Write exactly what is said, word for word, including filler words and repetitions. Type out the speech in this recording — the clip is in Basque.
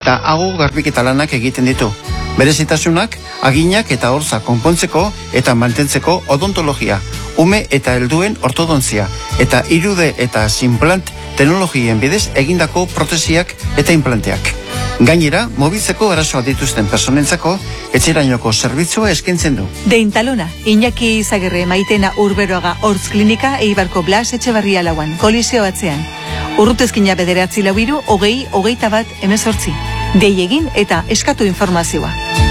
eta ago garbiketa lanak egiten ditu. Berezitasunak, aginak eta horza konpontzeko eta mantentzeko odontologia, ume eta helduen ortodontzia, eta irude eta implant teknologien bidez egindako protesiak eta implanteak. Gainera, mobiltzeko arazoa dituzten personentzako, etxerainoko zerbitzua eskaintzen du. Deintalona, Iñaki Izagirre Maitena Urberoaga Hortz Klinika Eibarko Blas Etxebarria lauan, kolizio batzean. Urrutezkina bederatzi lau hiru, hogei, hogeita bat, hemezortzi. Dei egin eta eskatu informazioa.